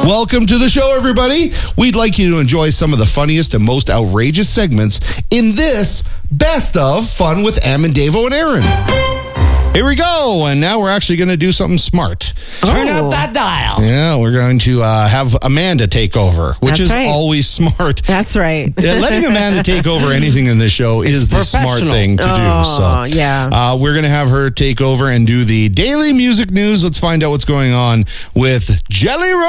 Welcome to the show, everybody. We'd like you to enjoy some of the funniest and most outrageous segments in this Best of Fun with Am and Davo and Aaron. Here we go, and now we're actually going to do something smart. Turn up that dial. Yeah, we're going to have Amanda take over, which is always smart. That's right. Letting Amanda take over anything in this show is the smart thing to do. So, we're going to have her take over and do the daily music news. Let's find out what's going on with Jelly Roll.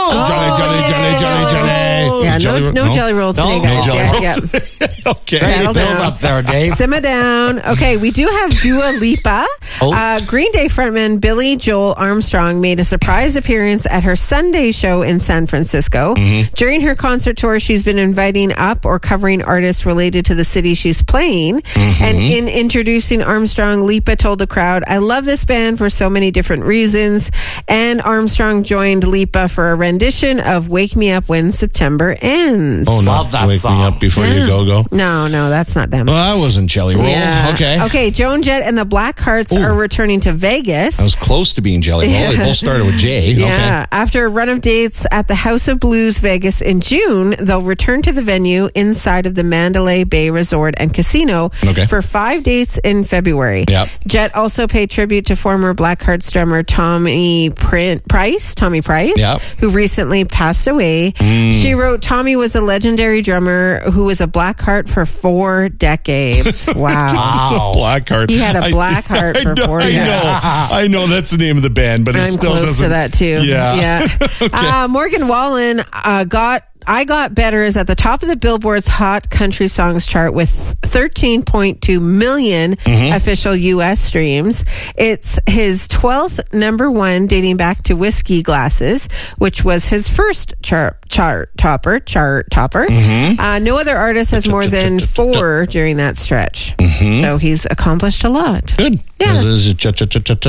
Jelly. Yeah, no Jelly Roll today, guys. No Jelly Roll. Yeah. Okay. Build up there, Dave. Simmer down. Okay, we do have Dua Lipa. Green Day frontman Billy Joel Armstrong made a surprise appearance at her Sunday show in San Francisco. During her concert tour, she's been inviting up or covering artists related to the city she's playing. And in introducing Armstrong, Lipa told the crowd, "I love this band for so many different reasons." And Armstrong joined Lipa for a rendition of Wake Me Up When September Ends. Oh, love that Wake song. Me Up Before You Go. No, that's not them. Well, I wasn't Jelly Roll. Yeah. Okay. Joan Jett and the Blackhearts are returning to Vegas. I was close to being Jelly Roll. They both started with J. Yeah. Okay. After a run of dates at the House of Blues Vegas in June, they'll return to the venue inside of the Mandalay Bay Resort and Casino for 5 dates in February. Yep. Jett also paid tribute to former Blackhearts drummer Tommy Price, who recently passed away. She wrote, "Tommy was a legendary drummer who was a Blackheart for 4 decades." Wow. Blackheart. He had a black heart for 4 years. I know that's the name of the band, but it I'm still close doesn't. to that too. Yeah. Morgan Wallen I Got Better is at the top of the Billboard's Hot Country Songs chart with 13.2 million official U.S. streams. It's his 12th number one, dating back to Whiskey Glasses, which was his first chart topper. No other artist has more than 4 during that stropper. So he's accomplished a lot. Good. Yeah. Chart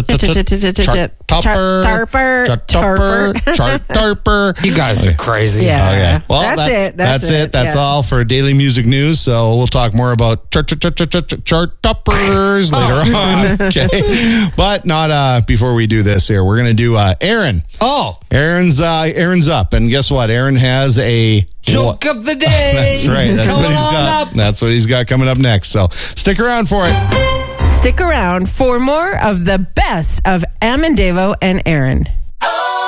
topper. You guys are crazy. Yeah. Okay. Well, that's it. That's all for daily music news. So we'll talk more about chart toppers later on. Okay, but not before we do this. Here, we're gonna do Aaron. Aaron's up, and guess what? Aaron has a joke of the day. That's right. That's what he's got. That's what he's got coming up next. So stick around for it. Stick around for more of the best of Am and Davo and Aaron.